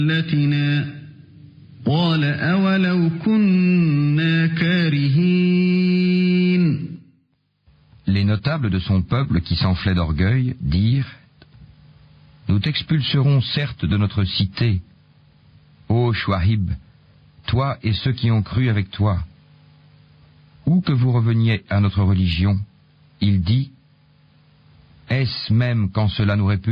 ملتنا قال أولو كنا كارهين. Les notables de son peuple qui s'enflaient d'orgueil dirent: Nous t'expulserons certes de notre cité, ô Chouaïb, toi et ceux qui ont cru avec toi. Ou que vous reveniez à notre religion, il dit: Est-ce même quand cela nous répugne ?